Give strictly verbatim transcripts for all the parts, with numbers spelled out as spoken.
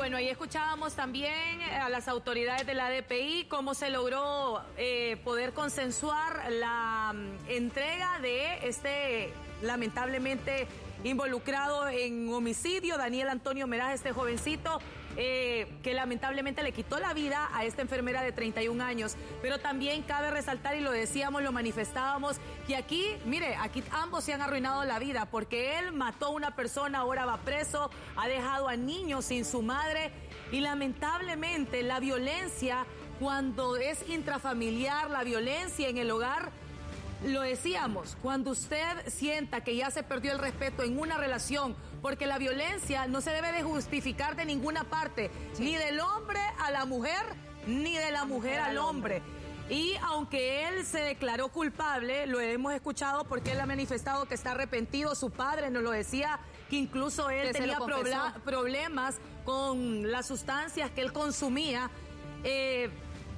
Bueno, ahí escuchábamos también a las autoridades de la D P I cómo se logró eh, poder consensuar la um, entrega de este, lamentablemente, involucrado en homicidio, Daniel Antonio Meraz, este jovencito, eh, que lamentablemente le quitó la vida a esta enfermera de treinta y un años. Pero también cabe resaltar, y lo decíamos, lo manifestábamos, que aquí, mire, aquí ambos se han arruinado la vida, porque él mató a una persona, ahora va preso, ha dejado a niños sin su madre, y lamentablemente la violencia, cuando es intrafamiliar, la violencia en el hogar, lo decíamos, cuando usted sienta que ya se perdió el respeto en una relación, porque la violencia no se debe de justificar de ninguna parte, sí. ni del hombre a la mujer, ni de la mujer al hombre. Y aunque él se declaró culpable, lo hemos escuchado porque él ha manifestado que está arrepentido, su padre nos lo decía, que incluso él que tenía proble- problemas con las sustancias que él consumía. Eh,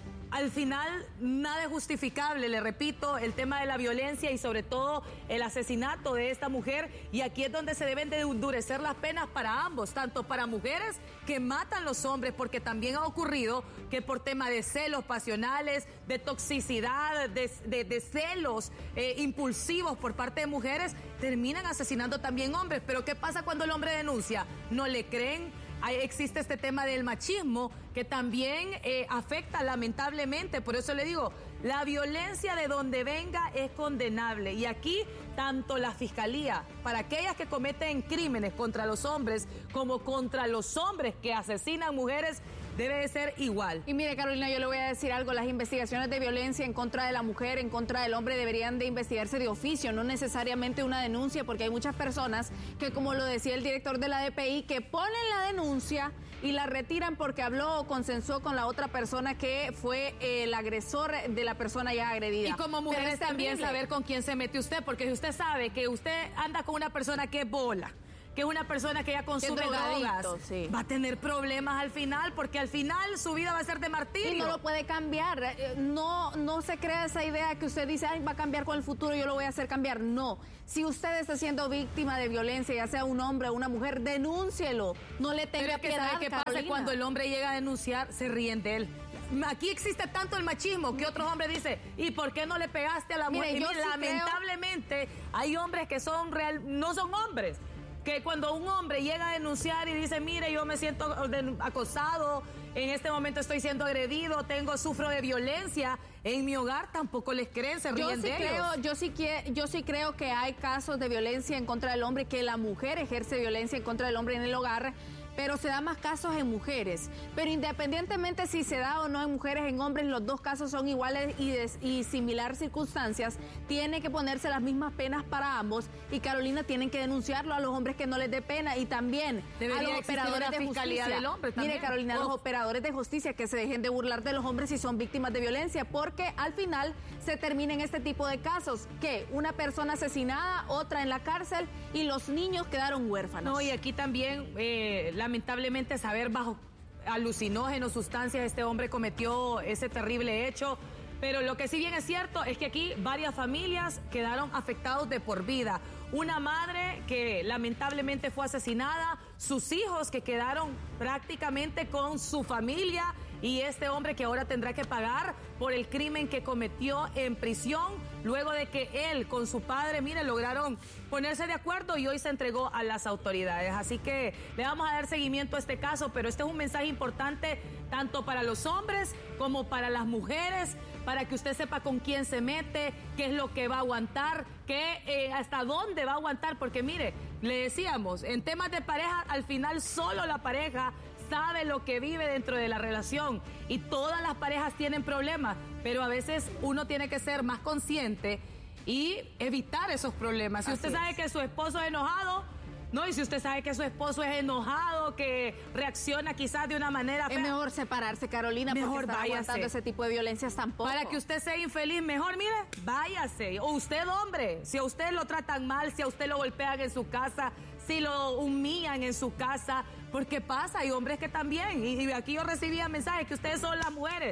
Al final, nada es justificable, le repito, el tema de la violencia y sobre todo el asesinato de esta mujer. Y aquí es donde se deben de endurecer las penas para ambos, tanto para mujeres que matan los hombres, porque también ha ocurrido que por tema de celos pasionales, de toxicidad, de, de, de celos eh, impulsivos por parte de mujeres, terminan asesinando también hombres. Pero ¿qué pasa cuando el hombre denuncia? No le creen. Ahí existe este tema del machismo que también eh, afecta lamentablemente, por eso le digo, la violencia de donde venga es condenable y aquí tanto la fiscalía, para aquellas que cometen crímenes contra los hombres como contra los hombres que asesinan mujeres, debe de ser igual. Y mire, Carolina, yo le voy a decir algo, las investigaciones de violencia en contra de la mujer, en contra del hombre, deberían de investigarse de oficio, no necesariamente una denuncia, porque hay muchas personas que, como lo decía el director de la D P I, que ponen la denuncia y la retiran porque habló o consensuó con la otra persona que fue el agresor de la persona ya agredida. Y como mujeres también saber con quién se mete usted, porque si usted sabe que usted anda con una persona que es bola, que es una persona que ya consume drogas, sí. va a tener problemas al final, porque al final su vida va a ser de martirio. Y no lo puede cambiar. No, no se crea esa idea que usted dice, ay, va a cambiar con el futuro, yo lo voy a hacer cambiar. No. Si usted está siendo víctima de violencia, ya sea un hombre o una mujer, denúncielo. No le tenga Pero piedad, ¿sabe qué Carolina? pasa? Cuando el hombre llega a denunciar, se ríen de él. Aquí existe tanto el machismo que otro hombre dice, ¿y por qué no le pegaste a la mujer? Mire, y yo mire, sí lamentablemente creo... hay hombres que son real, no son hombres. Que cuando un hombre llega a denunciar y dice, mire, yo me siento acosado, en este momento estoy siendo agredido, tengo, sufro de violencia en mi hogar, tampoco les creen, se ríen yo sí de creo, ellos. Yo sí, que, yo sí creo que hay casos de violencia en contra del hombre, que la mujer ejerce violencia en contra del hombre en el hogar, pero se da más casos en mujeres. Pero independientemente si se da o no en mujeres, en hombres, los dos casos son iguales y, de, y similar circunstancias. Tiene que ponerse las mismas penas para ambos. Y Carolina, tienen que denunciarlo a los hombres que no les dé pena. Y también debería a los operadores de fiscalía justicia. Del hombre también. Mire, Carolina, oh. los operadores de justicia que se dejen de burlar de los hombres si son víctimas de violencia, porque al final se termina en este tipo de casos, que una persona asesinada, otra en la cárcel y los niños quedaron huérfanos. No, y aquí también... Eh, lamentablemente saber bajo alucinógenos, sustancias, este hombre cometió ese terrible hecho. Pero lo que sí bien es cierto es que aquí varias familias quedaron afectados de por vida. Una madre que lamentablemente fue asesinada, sus hijos que quedaron prácticamente con su familia y este hombre que ahora tendrá que pagar por el crimen que cometió en prisión, luego de que él con su padre, mire, lograron ponerse de acuerdo y hoy se entregó a las autoridades. Así que le vamos a dar seguimiento a este caso, pero este es un mensaje importante tanto para los hombres como para las mujeres, para que usted sepa con quién se mete, qué es lo que va a aguantar, qué, eh, hasta dónde va a aguantar, porque mire, le decíamos, en temas de pareja, al final solo la pareja sabe lo que vive dentro de la relación y todas las parejas tienen problemas, pero a veces uno tiene que ser más consciente y evitar esos problemas. Si Así usted sabe es. que su esposo es enojado, no, y si usted sabe que su esposo es enojado, que reacciona quizás de una manera fea, es mejor separarse, Carolina, mejor porque estar aguantando ese tipo de violencias tampoco. Para que usted sea infeliz, mejor, mire, váyase. O usted, hombre, si a usted lo tratan mal, si a usted lo golpean en su casa, si lo humillan en su casa, porque pasa, hay hombres que también, y, y aquí yo recibía mensajes que ustedes son las mujeres,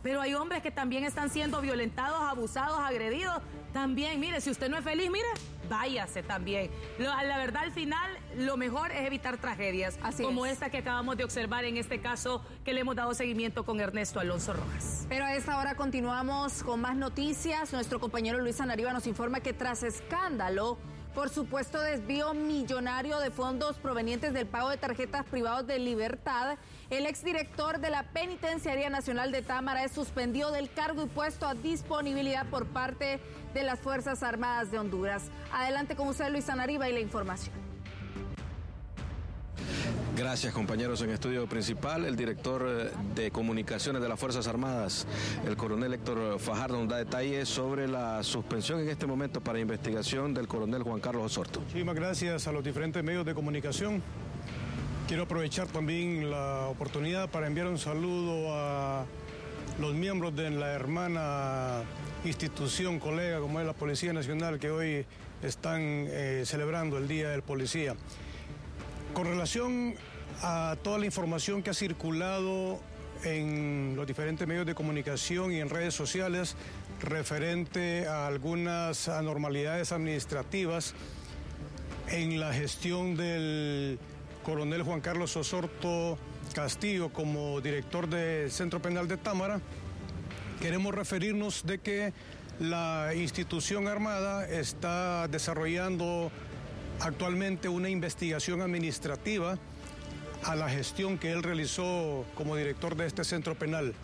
pero hay hombres que también están siendo violentados, abusados, agredidos. También, mire, si usted no es feliz, mire, váyase también. Lo, la verdad, al final, lo mejor es evitar tragedias, Así como es. esta que acabamos de observar en este caso que le hemos dado seguimiento con Ernesto Alonso Rojas. Pero a esta hora continuamos con más noticias. Nuestro compañero Luis Anariba nos informa que tras escándalo por supuesto desvío millonario de fondos provenientes del pago de tarjetas privadas de libertad, el exdirector de la Penitenciaría Nacional de Támara es suspendido del cargo y puesto a disponibilidad por parte de las Fuerzas Armadas de Honduras. Adelante con usted, Luis Anariba, y la información. Gracias, compañeros. En estudio principal, el director de comunicaciones de las Fuerzas Armadas, el coronel Héctor Fajardo, nos da detalles sobre la suspensión en este momento para investigación del coronel Juan Carlos Osorto. Muchísimas gracias a los diferentes medios de comunicación. Quiero aprovechar también la oportunidad para enviar un saludo a los miembros de la hermana institución, colega, como es la Policía Nacional, que hoy están eh, celebrando el Día del Policía. Con relación a toda la información que ha circulado en los diferentes medios de comunicación y en redes sociales referente a algunas anormalidades administrativas en la gestión del coronel Juan Carlos Osorto Castillo como director del Centro Penal de Támara, queremos referirnos de que la institución armada está desarrollando actualmente una investigación administrativa a la gestión que él realizó como director de este centro penal.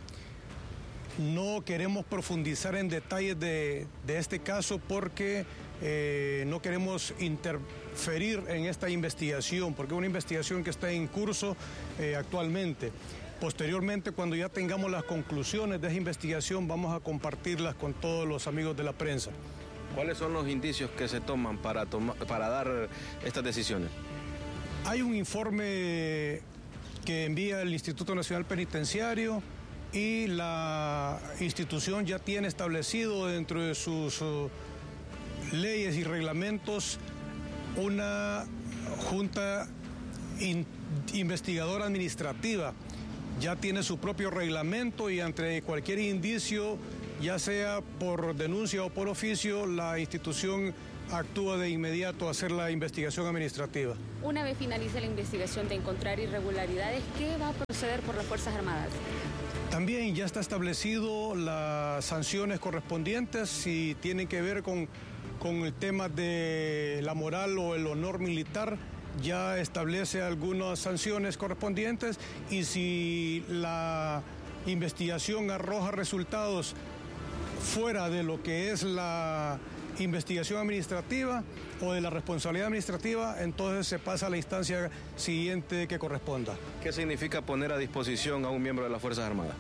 No queremos profundizar en detalles de, de este caso porque eh, no queremos interferir en esta investigación, porque es una investigación que está en curso eh, actualmente. Posteriormente, cuando ya tengamos las conclusiones de esa investigación, vamos a compartirlas con todos los amigos de la prensa. ¿Cuáles son los indicios que se toman para, toma, para dar estas decisiones? Hay un informe que envía el Instituto Nacional Penitenciario y la institución ya tiene establecido dentro de sus uh, leyes y reglamentos una junta in, investigadora administrativa. Ya tiene su propio reglamento y ante cualquier indicio, ya sea por denuncia o por oficio, la institución actúa de inmediato a hacer la investigación administrativa. Una vez finalice la investigación de encontrar irregularidades, ¿qué va a proceder por las Fuerzas Armadas? También ya está establecido las sanciones correspondientes si tienen que ver con, con el tema de la moral o el honor militar. Ya establece algunas sanciones correspondientes y si la investigación arroja resultados fuera de lo que es la investigación administrativa o de la responsabilidad administrativa, entonces se pasa a la instancia siguiente que corresponda. ¿Qué significa poner a disposición a un miembro de las Fuerzas Armadas?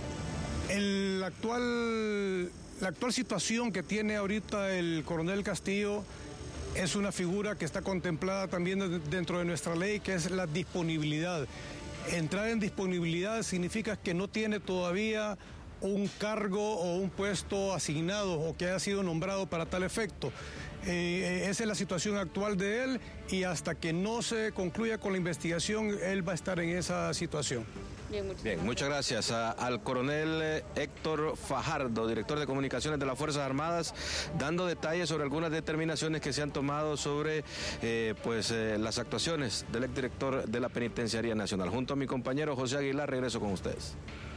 El actual, la actual situación que tiene ahorita el coronel Castillo es una figura que está contemplada también dentro de nuestra ley, que es la disponibilidad. Entrar en disponibilidad significa que no tiene todavía un cargo o un puesto asignado o que haya sido nombrado para tal efecto. Eh, esa es la situación actual de él y hasta que no se concluya con la investigación, él va a estar en esa situación. Bien, muchas, Bien, muchas gracias a, al coronel Héctor Fajardo, director de comunicaciones de las Fuerzas Armadas, dando detalles sobre algunas determinaciones que se han tomado sobre eh, pues, eh, las actuaciones del exdirector de la Penitenciaría Nacional. Junto a mi compañero José Aguilar, regreso con ustedes.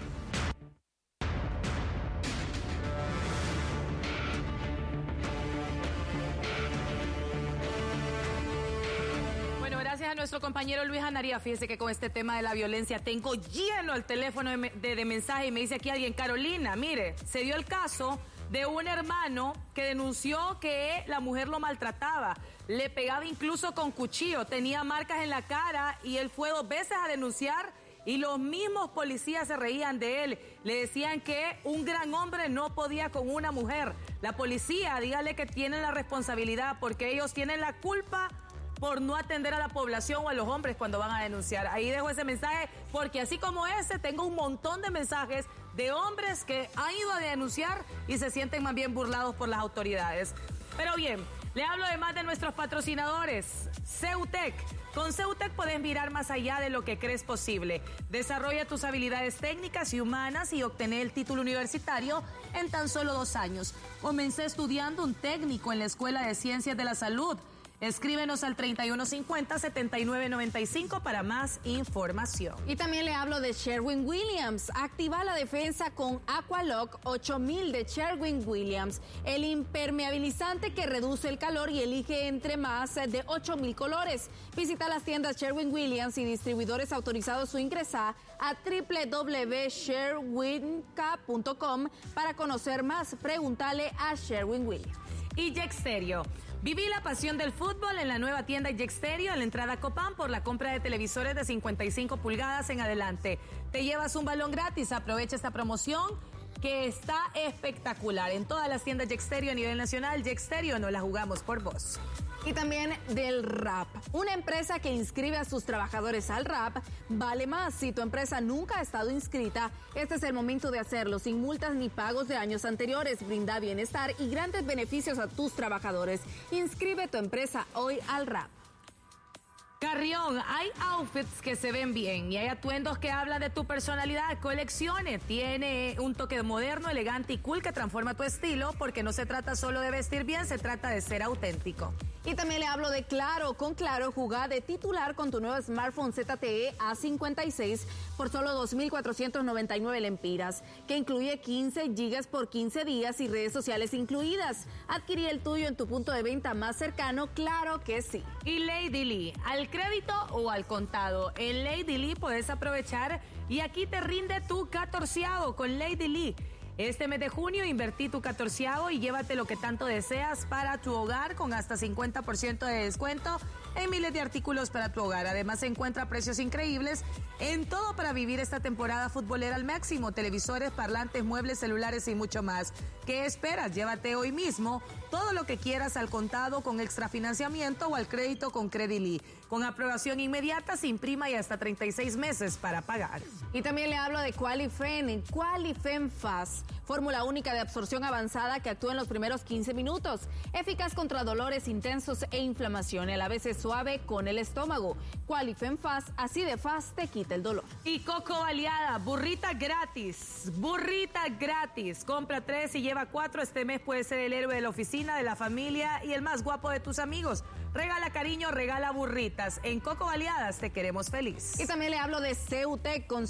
A nuestro compañero Luis Anariba, fíjese que con este tema de la violencia tengo lleno el teléfono de, de, de mensajes y me dice aquí alguien, Carolina, mire, se dio el caso de un hermano que denunció que la mujer lo maltrataba, le pegaba incluso con cuchillo, tenía marcas en la cara y él fue dos veces a denunciar y los mismos policías se reían de él, le decían que un gran hombre no podía con una mujer. La policía, dígale que tienen la responsabilidad porque ellos tienen la culpa por no atender a la población o a los hombres cuando van a denunciar. Ahí dejo ese mensaje, porque así como ese, tengo un montón de mensajes de hombres que han ido a denunciar y se sienten más bien burlados por las autoridades. Pero bien, Le hablo además de nuestros patrocinadores, Ceutec. Con Ceutec puedes mirar más allá de lo que crees posible. Desarrolla tus habilidades técnicas y humanas y obtener el título universitario en tan solo dos años. Comencé estudiando un técnico en la Escuela de Ciencias de la Salud. Escríbenos al treinta y uno cincuenta, setenta y nueve noventa y cinco para más información. Y también le hablo de Sherwin-Williams. Activa la defensa con Aqualock ocho mil de Sherwin-Williams. El impermeabilizante que reduce el calor y elige entre más de ocho mil colores. Visita las tiendas Sherwin-Williams y distribuidores autorizados o ingresa a doble u doble u doble u punto sherwinca punto com para conocer más. Pregúntale a Sherwin-Williams. Y Yexterio. Viví la pasión del fútbol en la nueva tienda Yexterio en la entrada Copán por la compra de televisores de cincuenta y cinco pulgadas en adelante. Te llevas un balón gratis. Aprovecha esta promoción que está espectacular. En todas las tiendas Yexterio a nivel nacional, Yexterio, no la jugamos por vos. Y también del R A P. Una empresa que inscribe a sus trabajadores al R A P vale más. Si tu empresa nunca ha estado inscrita, este es el momento de hacerlo sin multas ni pagos de años anteriores. Brinda bienestar y grandes beneficios a tus trabajadores. Inscribe tu empresa hoy al R A P. Carrión, hay outfits que se ven bien y hay atuendos que hablan de tu personalidad. Coleccione, tiene un toque moderno, elegante y cool que transforma tu estilo, porque no se trata solo de vestir bien, se trata de ser auténtico. Y también le hablo de Claro. Con Claro, jugá de titular con tu nuevo smartphone Z T E A cincuenta y seis por solo dos mil cuatrocientos noventa y nueve lempiras, que incluye quince gigas por quince días y redes sociales incluidas. Adquirí el tuyo en tu punto de venta más cercano, claro que sí. Y Lady Lee, al crédito o al contado. En Lady Lee puedes aprovechar y aquí te rinde tu catorceavo con Lady Lee. Este mes de junio invertí tu catorceavo y llévate lo que tanto deseas para tu hogar con hasta cincuenta por ciento de descuento en miles de artículos para tu hogar. Además, se encuentra precios increíbles en todo para vivir esta temporada futbolera al máximo. Televisores, parlantes, muebles, celulares y mucho más. ¿Qué esperas? Llévate hoy mismo todo lo que quieras al contado con extra financiamiento o al crédito con Credili. Con aprobación inmediata, se imprima y hasta treinta y seis meses para pagar. Y también le hablo de Qualifen, Qualifen Fast, fórmula única de absorción avanzada que actúa en los primeros quince minutos, eficaz contra dolores intensos e inflamación, a la vez es suave con el estómago. Qualifen Fast, así de fast te quita el dolor. Y Coco Baleada, burrita gratis, burrita gratis. Compra tres y lleva cuatro. Este mes puede ser el héroe de la oficina, de la familia y el más guapo de tus amigos. Regala cariño, regala burritas. En Coco Baleadas te queremos feliz. Y también le hablo de Ceutec con